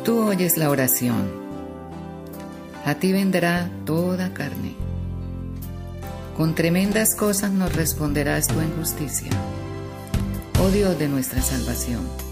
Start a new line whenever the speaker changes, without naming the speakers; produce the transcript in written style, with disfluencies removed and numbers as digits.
Tú oyes la oración. A ti vendrá toda carne. Con tremendas cosas nos responderás tú en justicia, oh Dios de nuestra salvación.